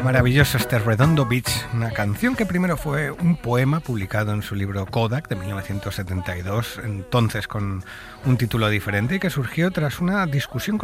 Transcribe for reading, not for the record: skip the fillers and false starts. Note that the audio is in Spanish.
Maravilloso este Redondo Beach, una canción que primero fue un poema publicado en su libro Kodak de 1972, entonces con un título diferente, y que surgió tras una discusión